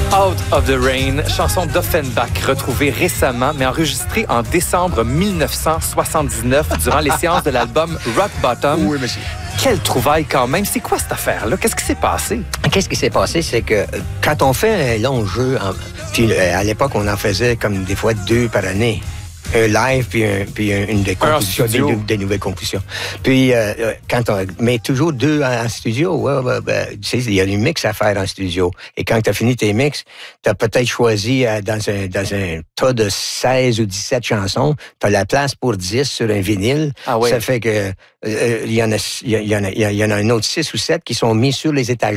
Out of the Rain, chanson d'Offenbach retrouvée récemment, mais enregistrée en décembre 1979 durant les séances de l'album Rock Bottom. Oui, monsieur. Quelle trouvaille quand même. C'est quoi cette affaire-là? Qu'est-ce qui s'est passé? Qu'est-ce qui s'est passé? C'est que quand on fait un long jeu, puis à l'époque, on en faisait comme des fois 2 par année. Un live, puis une des compositions, des nouvelles compositions. Puis, mais toujours 2 en studio. Tu sais, il y a une mix à faire en studio. Et quand tu as fini tes mix, tu as peut-être choisi dans un tas de 16 ou 17 chansons, tu as la place pour 10 sur un vinyle. Ah oui. Ça fait que il y en a un autre 6 ou 7 qui sont mis sur les étagères.